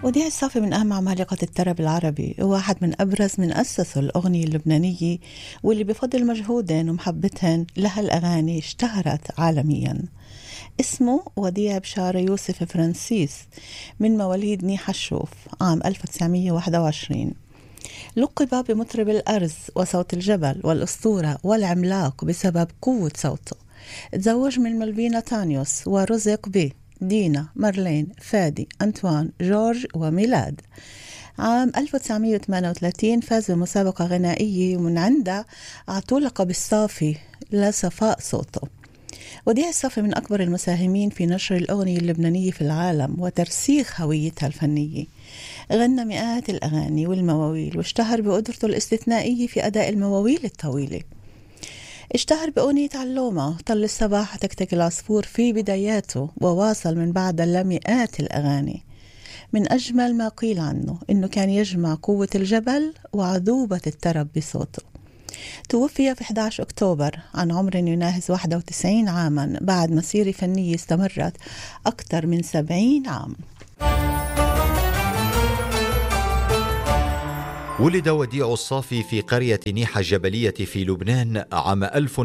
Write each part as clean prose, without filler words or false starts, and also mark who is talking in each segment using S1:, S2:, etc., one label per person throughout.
S1: وديع الصافي من أهم عمالقة الطرب العربي، واحد من أبرز من أسسوا الأغنية اللبنانية، واللي بفضل مجهودهم ومحبتهم لها الأغاني اشتهرت عالميا. اسمه وديع بشارة يوسف فرانسيس، من مواليد نيحة الشوف عام 1921. لقب بمطرب الأرز وصوت الجبل والأسطورة والعملاق بسبب قوة صوته. تزوج من ملفينا تانيوس ورزق به دينا، مارلين، فادي، أنطوان، جورج وميلاد. عام 1938 فاز بمسابقة غنائية، ومن عندها أعطوه لقب الصافي لصفاء صوته. وديع الصافي من أكبر المساهمين في نشر الأغنية اللبنانية في العالم وترسيخ هويتها الفنية. غنى مئات الأغاني والمواويل، واشتهر بقدرته الاستثنائية في أداء المواويل الطويلة. اشتهر بأغنية علومة، طل الصباح، تكتك العصفور في بداياته، وواصل من بعد لمئات الأغاني. من أجمل ما قيل عنه إنه كان يجمع قوة الجبل وعذوبة الطرب بصوته. توفي في 11 أكتوبر عن عمر يناهز 91 عاما، بعد مسيرة فنية استمرت أكثر من 70 عام.
S2: ولد وديع الصافي في قرية نيحة الجبلية في لبنان عام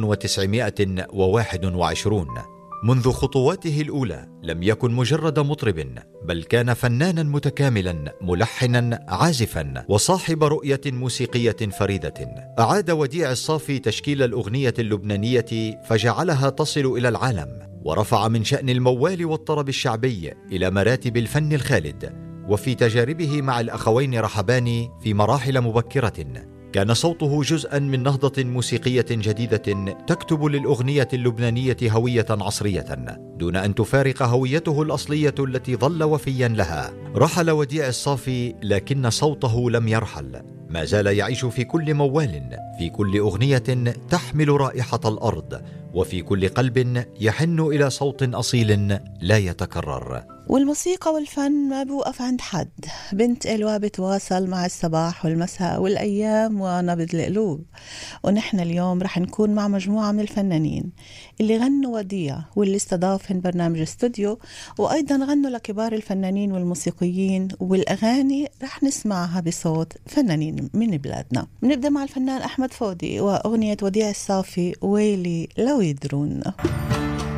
S2: 1921. منذ خطواته الأولى لم يكن مجرد مطرب، بل كان فنانا متكاملا، ملحنا، عازفا، وصاحب رؤية موسيقية فريدة. أعاد وديع الصافي تشكيل الأغنية اللبنانية فجعلها تصل إلى العالم، ورفع من شأن الموال والطرب الشعبي إلى مراتب الفن الخالد. وفي تجاربه مع الأخوين رحباني في مراحل مبكرة، كان صوته جزءا من نهضة موسيقية جديدة تكتب للأغنية اللبنانية هوية عصرية دون أن تفارق هويته الأصلية التي ظل وفيا لها. رحل وديع الصافي، لكن صوته لم يرحل، ما زال يعيش في كل موال، في كل أغنية تحمل رائحة الأرض، وفي كل قلب يحن إلى صوت أصيل لا يتكرر.
S1: والموسيقى والفن ما بوقف عند حد. بنت إلوا بتواصل مع الصباح والمساء والأيام ونبض القلوب. ونحن اليوم رح نكون مع مجموعة من الفنانين اللي غنوا وديع، واللي استضافهم برنامج استوديو، وأيضا غنوا لكبار الفنانين والموسيقيين، والأغاني رح نسمعها بصوت فنانين من بلادنا. بنبدأ مع الفنان أحمد فودي وأغنية وديع الصافي، ويلي لو يدرون.